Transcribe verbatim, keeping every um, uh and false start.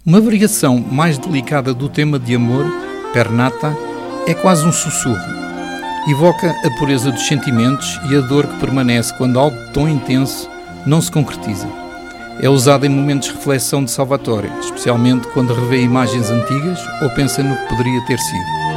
Uma variação mais delicada do tema de amor, per nata, é quase um sussurro. Evoca a pureza dos sentimentos e a dor que permanece quando algo tão intenso não se concretiza. É usada em momentos de reflexão de Salvatore, especialmente quando revê imagens antigas ou pensa no que poderia ter sido.